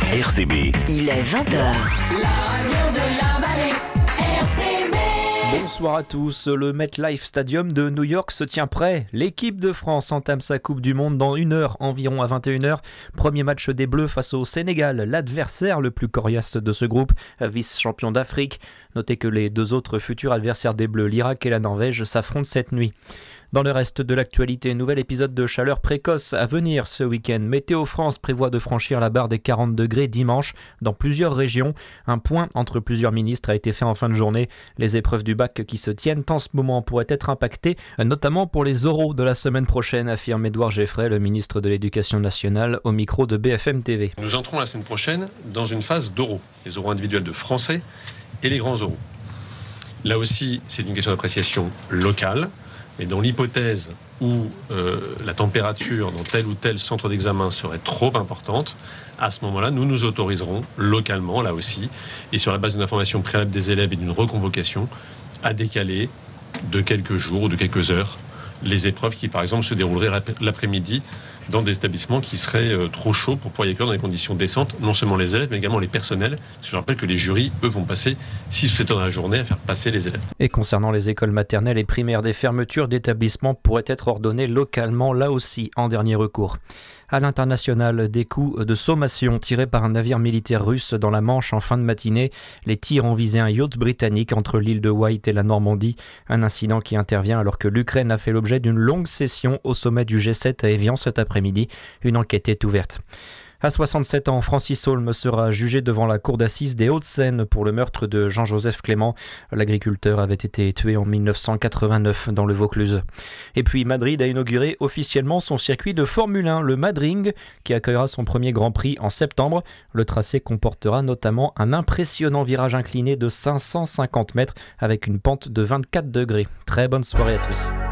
RCB. Il est 20h. La radio de la vallée, RCB. Bonsoir à tous, le MetLife Stadium de New York se tient prêt. L'équipe de France entame sa Coupe du Monde dans 1 heure environ à 21h. Premier match des Bleus face au Sénégal, l'adversaire le plus coriace de ce groupe, vice-champion d'Afrique. Notez que les deux autres futurs adversaires des Bleus, l'Irak et la Norvège, s'affrontent cette nuit. Dans le reste de l'actualité, nouvel épisode de chaleur précoce à venir ce week-end. Météo France prévoit de franchir la barre des 40 degrés dimanche dans plusieurs régions. Un point entre plusieurs ministres a été fait en fin de journée. Les épreuves du bac qui se tiennent en ce moment pourraient être impactées, notamment pour les oraux de la semaine prochaine, affirme Édouard Geffray, le ministre de l'Éducation nationale, au micro de BFM TV. Nous entrons la semaine prochaine dans une phase d'oraux, les oraux individuels de français et les grands oraux. Là aussi, c'est une question d'appréciation locale. Mais dans l'hypothèse où la température dans tel ou tel centre d'examen serait trop importante, à ce moment-là, nous nous autoriserons localement, là aussi, et sur la base d'une information préalable des élèves et d'une reconvocation, à décaler de quelques jours ou de quelques heures les épreuves qui, par exemple, se dérouleraient l'après-midi dans des établissements qui seraient trop chauds pour pouvoir y accueillir dans des conditions décentes, non seulement les élèves, mais également les personnels. Parce que je rappelle que les jurys, eux, vont passer 6 ou 7 heures dans la journée à faire passer les élèves. Et concernant les écoles maternelles et primaires, des fermetures d'établissements pourraient être ordonnées localement, là aussi, en dernier recours. À l'international, des coups de sommation tirés par un navire militaire russe dans la Manche en fin de matinée. Les tirs ont visé un yacht britannique entre l'île de Wight et la Normandie. Un incident qui intervient alors que l'Ukraine a fait l'objet d'une longue session au sommet du G7 à Évian cet après-midi. Une enquête est ouverte. À 67 ans, Francis Holm sera jugé devant la cour d'assises des Hauts-de-Seine pour le meurtre de Jean-Joseph Clément. L'agriculteur avait été tué en 1989 dans le Vaucluse. Et puis Madrid a inauguré officiellement son circuit de Formule 1, le Madring, qui accueillera son premier Grand Prix en septembre. Le tracé comportera notamment un impressionnant virage incliné de 550 mètres avec une pente de 24 degrés. Très bonne soirée à tous.